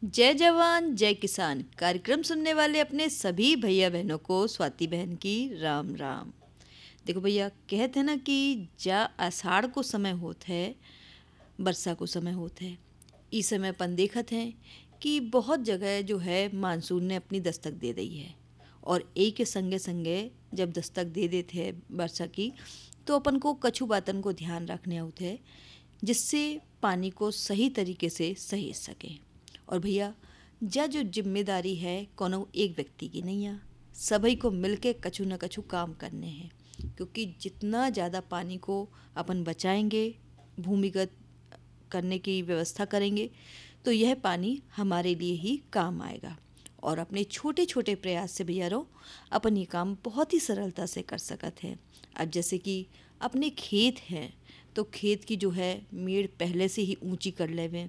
जय जवान जय किसान कार्यक्रम सुनने वाले अपने सभी भैया बहनों को स्वाति बहन की राम राम। देखो भैया, कहते हैं ना कि जा आषाढ़ को समय होत है, वर्षा को समय होत है। इस समय अपन देखत हैं कि बहुत जगह जो है मानसून ने अपनी दस्तक दे दी है। और एक के संगे संगे जब दस्तक दे देते हैं वर्षा की, तो अपन को कछु बातन को ध्यान रखने होते हैं, जिससे पानी को सही तरीके से सहेज सकें। और भैया, जा जो जिम्मेदारी है कोनो एक व्यक्ति की नहीं है, सभी को मिलके कछु न कछु काम करने हैं। क्योंकि जितना ज़्यादा पानी को अपन बचाएंगे, भूमिगत करने की व्यवस्था करेंगे, तो यह पानी हमारे लिए ही काम आएगा। और अपने छोटे छोटे प्रयास से भैया रो अपन ये काम बहुत ही सरलता से कर सकत हैं। अब जैसे कि अपने खेत हैं, तो खेत की जो है मेड़ पहले से ही ऊंची कर लेवें।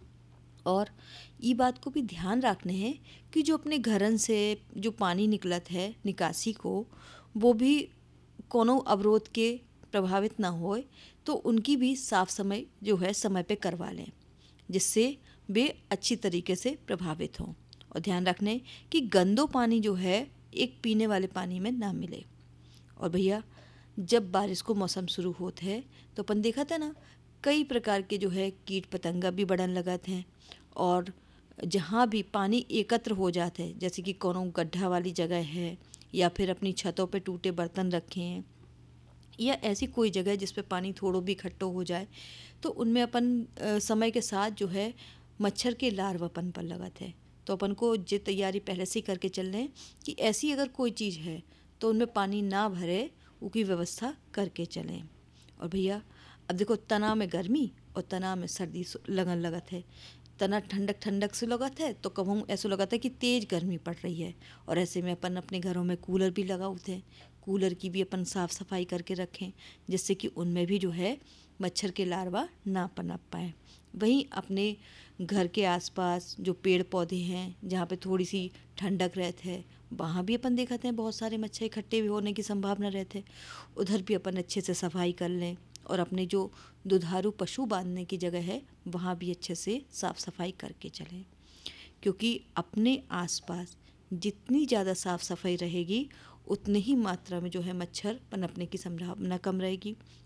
और ये बात को भी ध्यान रखने हैं कि जो अपने घरन से जो पानी निकलत है निकासी को, वो भी कोनो अवरोध के प्रभावित ना होए, तो उनकी भी साफ समय जो है समय पे करवा लें, जिससे वे अच्छी तरीके से प्रभावित हों। और ध्यान रखने कि गंदो पानी जो है एक पीने वाले पानी में ना मिले। और भैया, जब बारिश को मौसम शुरू होता है, तो अपन देखा था ना, कई प्रकार के जो है कीट पतंगा भी बढ़न लगत हैं। और जहाँ भी पानी एकत्र हो जाते हैं, जैसे कि कोनो गड्ढा वाली जगह है, या फिर अपनी छतों पे टूटे बर्तन रखे हैं, या ऐसी कोई जगह जिस पे पानी थोड़ो भी इकट्ठो हो जाए, तो उनमें अपन समय के साथ जो है मच्छर के लार्वा अपन पर लगत है। तो अपन को ये तैयारी पहले से ही करके चल रहे हैं कि ऐसी अगर कोई चीज़ है तो उनमें पानी ना भरे, उसकी व्यवस्था करके चलें। और भैया, अब देखो, तना में गर्मी और तना में सर्दी लगन लगत है। तना ठंडक ठंडक से लगत है, तो कभी ऐसा लगता है कि तेज़ गर्मी पड़ रही है। और ऐसे में अपन अपने घरों में कूलर भी लगा होते हैं। कूलर की भी अपन साफ़ सफाई करके रखें, जिससे कि उनमें भी जो है मच्छर के लार्वा ना पनप पाए। वहीं अपने घर के आसपास जो पेड़ पौधे हैं, जहाँ पे थोड़ी सी ठंडक रहती है, वहाँ भी अपन देखते हैं बहुत सारे मच्छर इकट्ठे भी होने की संभावना रहते हैं। उधर भी अपन अच्छे से सफाई कर लें। और अपने जो दुधारू पशु बांधने की जगह है, वहाँ भी अच्छे से साफ़ सफाई करके चलें। क्योंकि अपने आसपास जितनी ज़्यादा साफ़ सफाई रहेगी, उतनी ही मात्रा में जो है मच्छर पनपने की संभावना कम रहेगी।